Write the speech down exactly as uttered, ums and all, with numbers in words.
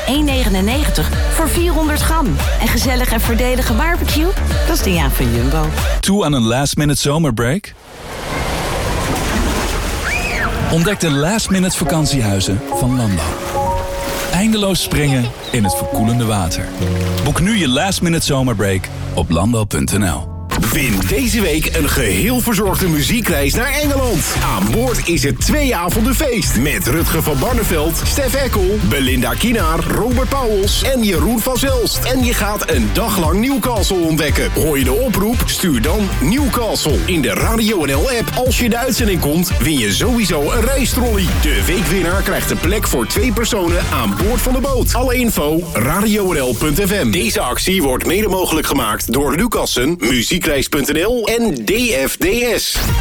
één negenennegentig voor vierhonderd gram. En gezellig en voordelige barbecue? Dat is de Jaap van Jumbo. Toe aan een last-minute zomerbreak? Ontdek de last-minute vakantiehuizen van Landau. Eindeloos springen in het verkoelende water. Boek nu je last-minute zomerbreak op landau punt n l. Win deze week een geheel verzorgde muziekreis naar Engeland. Aan boord is het twee avonden feest. Met Rutger van Barneveld, Stef Eckel, Belinda Kienaar, Robert Pauwels en Jeroen van Zelst. En je gaat een dag lang Newcastle ontdekken. Hoor je de oproep? Stuur dan Newcastle in de Radio N L-app. Als je de uitzending komt, win je sowieso een reistrolley. De weekwinnaar krijgt een plek voor twee personen aan boord van de boot. Alle info, radio n l punt f m. Deze actie wordt mede mogelijk gemaakt door Lucassen, muziekreis punt n l en D F D S.